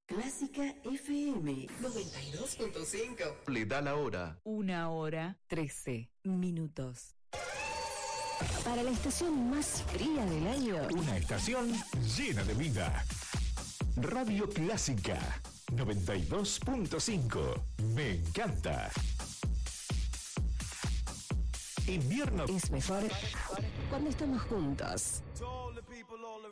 Clásica FM 92.5. Le da la hora. 1:13. Para la estación más fría del año. Una estación llena de vida. Radio Clásica 92.5. Me encanta. Invierno es mejor cuando estamos juntos.